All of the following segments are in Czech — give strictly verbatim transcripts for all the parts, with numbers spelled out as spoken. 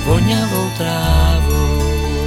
voňavou trávou.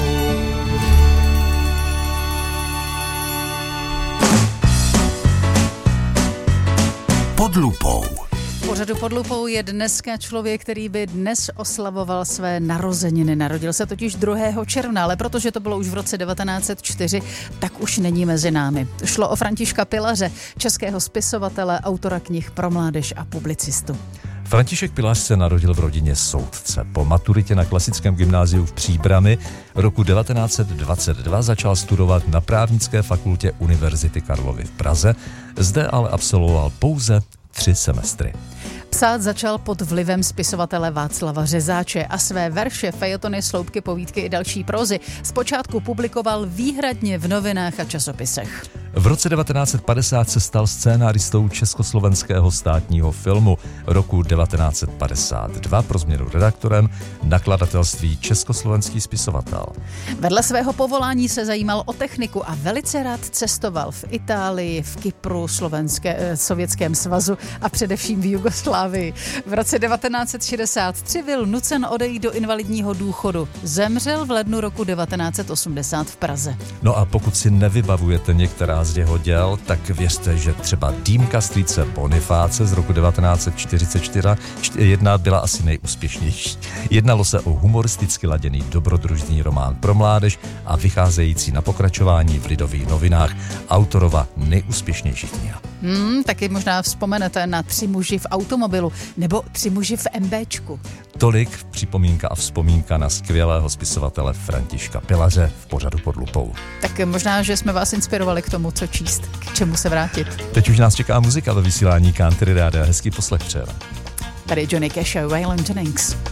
Pod lupou. V pořadu Pod lupou je dneska člověk, který by dnes oslavoval své narozeniny. Narodil se totiž druhého června, ale protože to bylo už v roce devatenáct set čtyři, tak už není mezi námi. Šlo o Františka Pilaře, českého spisovatele, autora knih pro mládež a publicistu. František Pilař se narodil v rodině soudce. Po maturitě na klasickém gymnáziu v Příbrami roku devatenáct set dvacet dva začal studovat na právnické fakultě Univerzity Karlovy v Praze. Zde ale absolvoval pouze tři semestry. Psát začal pod vlivem spisovatele Václava Řezáče a své verše, fejetony, sloupky, povídky i další prózy zpočátku publikoval výhradně v novinách a časopisech. V roce devatenáct set padesát se stal scénáristou československého státního filmu, roku devatenáct set padesát dva pro změnu redaktorem nakladatelství Československý spisovatel. Vedle svého povolání se zajímal o techniku a velice rád cestoval v Itálii, v Kypru, Slovenské, eh, Sovětském svazu a především v Jugoslávii. V roce devatenáct set šedesát tři byl nucen odejít do invalidního důchodu. Zemřel v lednu roku devatenáct set osmdesát v Praze. No a pokud si nevybavujete některá z jeho děl, tak věřte, že třeba Dýmka strýce Bonifáce z roku devatenáct set čtyřicet jedna byla asi nejúspěšnější. Jednalo se o humoristicky laděný dobrodružný román pro mládež a vycházející na pokračování v Lidových novinách autorova nejúspěšnějších knih. Hmm, taky možná vzpomenete na Tři muži v automobilu nebo Tři muži v MBčku. Tolik připomínka a vzpomínka na skvělého spisovatele Františka Pilaře v pořadu Pod lupou. Tak možná, že jsme vás inspirovali k tomu, co číst, k čemu se vrátit. Teď už nás čeká muzika ve vysílání Country Rádia. Hezký poslech přejeme. Tady Johnny Cash a Waylon Jennings.